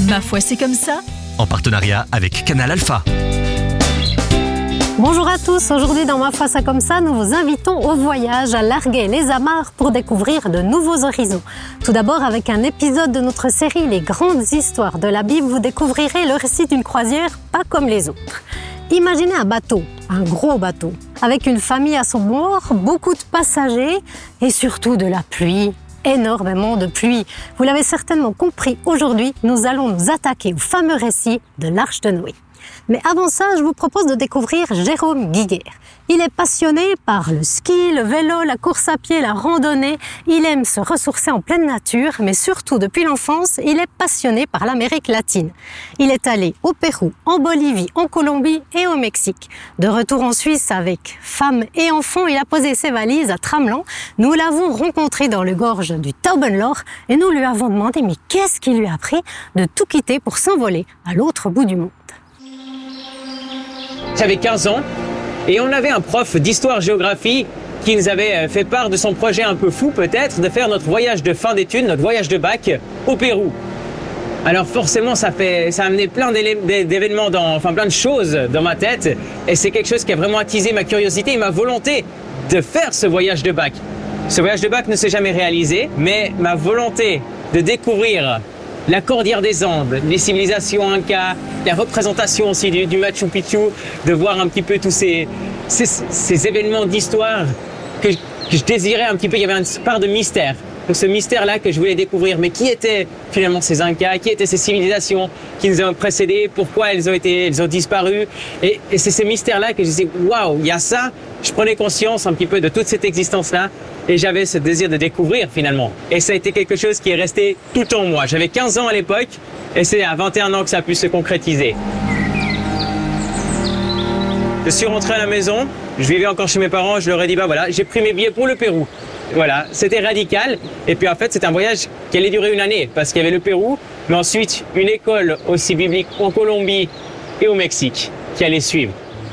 Ma foi, c'est comme ça. En partenariat avec Canal Alpha. Bonjour à tous, aujourd'hui dans Ma foi c'est comme ça, nous vous invitons au voyage à larguer les amarres pour découvrir de nouveaux horizons. Tout d'abord avec un épisode de notre série Les grandes histoires de la Bible, vous découvrirez le récit d'une croisière pas comme les autres. Imaginez un bateau, un gros bateau, avec une famille à son bord, beaucoup de passagers et surtout de la pluie. Énormément de pluie. Vous l'avez certainement compris, aujourd'hui, nous allons nous attaquer au fameux récit de l'Arche de Noé. Mais avant ça, je vous propose de découvrir Jérôme Guiguer. Il est passionné par le ski, le vélo, la course à pied, la randonnée. Il aime se ressourcer en pleine nature, mais surtout depuis l'enfance, il est passionné par l'Amérique latine. Il est allé au Pérou, en Bolivie, en Colombie et au Mexique. De retour en Suisse avec femme et enfants, il a posé ses valises à Tramelan. Nous l'avons rencontré dans le gorge du Taubenloch et nous lui avons demandé mais qu'est-ce qui lui a pris de tout quitter pour s'envoler à l'autre bout du monde. J'avais 15 ans et on avait un prof d'histoire-géographie qui nous avait fait part de son projet un peu fou peut-être de faire notre voyage de fin d'études, notre voyage de bac au Pérou. Alors forcément ça a amené plein d'événements, plein de choses dans ma tête et c'est quelque chose qui a vraiment attisé ma curiosité et ma volonté de faire ce voyage de bac. Ce voyage de bac ne s'est jamais réalisé, mais ma volonté de découvrir la cordillère des Andes, les civilisations Inca, la représentation aussi du Machu Picchu, de voir un petit peu tous ces événements d'histoire que je désirais un petit peu. Il y avait une part de mystère. Donc ce mystère-là que je voulais découvrir. Mais qui étaient finalement ces Incas? Qui étaient ces civilisations qui nous ont précédés? Pourquoi elles ont disparu? Et c'est ces mystères-là que je disais, waouh, il y a ça. Je prenais conscience un petit peu de toute cette existence-là. Et j'avais ce désir de découvrir finalement. Et ça a été quelque chose qui est resté tout en moi. J'avais 15 ans à l'époque et c'est à 21 ans que ça a pu se concrétiser. Je suis rentré à la maison, je vivais encore chez mes parents, je leur ai dit voilà, j'ai pris mes billets pour le Pérou. Voilà, c'était radical. Et puis en fait, c'était un voyage qui allait durer une année parce qu'il y avait le Pérou, mais ensuite une école aussi biblique en Colombie et au Mexique qui allait suivre.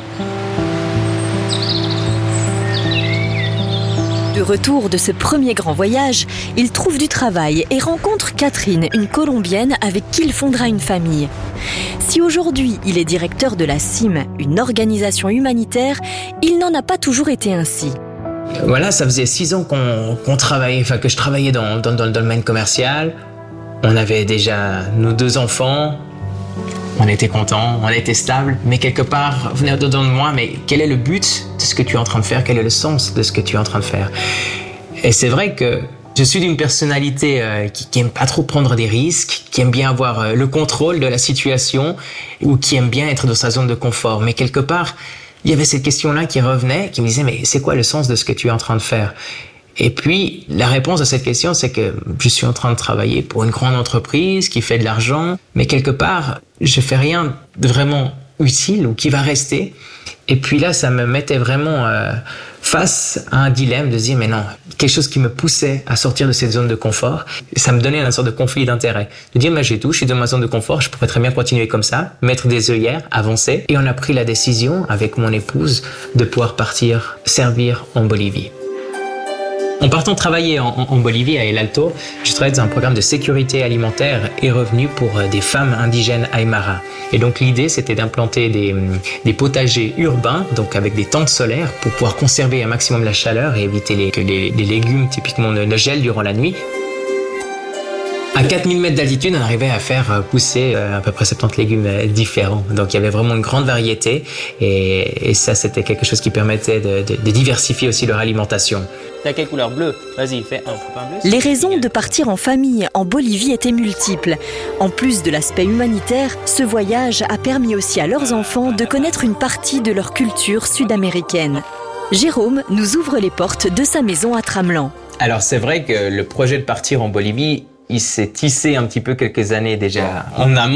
De retour de ce premier grand voyage, il trouve du travail et rencontre Catherine, une Colombienne avec qui il fondera une famille. Si aujourd'hui il est directeur de la CIM, une organisation humanitaire, il n'en a pas toujours été ainsi. Voilà, ça faisait 6 ans qu'on travaillait, que je travaillais dans le domaine commercial. On avait déjà nos 2 enfants. On était contents, on était stable, mais quelque part venait au-dedans de moi, mais quel est le but de ce que tu es en train de faire? Quel est le sens de ce que tu es en train de faire? Et c'est vrai que je suis d'une personnalité qui aime pas trop prendre des risques, qui aime bien avoir le contrôle de la situation ou qui aime bien être dans sa zone de confort. Mais quelque part, il y avait cette question-là qui revenait, qui me disait mais c'est quoi le sens de ce que tu es en train de faire? Et puis, la réponse à cette question, c'est que je suis en train de travailler pour une grande entreprise qui fait de l'argent, mais quelque part, je fais rien de vraiment utile ou qui va rester. Et puis là, ça me mettait vraiment face à un dilemme de se dire, mais non, quelque chose qui me poussait à sortir de cette zone de confort. Ça me donnait une sorte de conflit d'intérêt. De dire, mais j'ai tout, je suis dans ma zone de confort, je pourrais très bien continuer comme ça, mettre des œillères, avancer. Et on a pris la décision, avec mon épouse, de pouvoir partir servir en Bolivie. En partant travailler en Bolivie, à El Alto, je travaillais dans un programme de sécurité alimentaire et revenus pour des femmes indigènes Aymara. Et donc l'idée, c'était d'implanter des potagers urbains, donc avec des tentes solaires, pour pouvoir conserver un maximum la chaleur et éviter que les légumes typiquement ne gèlent durant la nuit. À 4000 mètres d'altitude, on arrivait à faire pousser à peu près 70 légumes différents. Donc il y avait vraiment une grande variété et ça, c'était quelque chose qui permettait de diversifier aussi leur alimentation. T'as quelle couleur? Bleu? Vas-y, fais un bleu. Les raisons de partir en famille en Bolivie étaient multiples. En plus de l'aspect humanitaire, ce voyage a permis aussi à leurs enfants de connaître une partie de leur culture sud-américaine. Jérôme nous ouvre les portes de sa maison à Tramelan. Alors c'est vrai que le projet de partir en Bolivie, il s'est tissé un petit peu quelques années déjà en amont.